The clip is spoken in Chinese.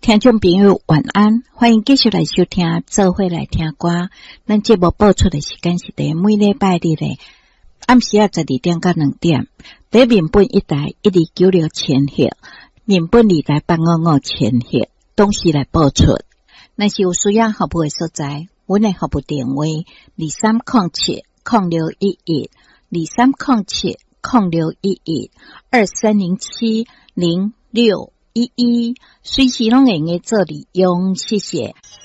听众朋友晚安，欢迎继续来收听做伙来听歌。咱节目播出的时间是在每礼拜日的暗时12点到2点，在面本一台1296千赫，面本2台855千赫，同时来播出。若是有需要服务的所在，阮的服务电话23070611 23070611 23070611，随时拢会用做利用，谢谢。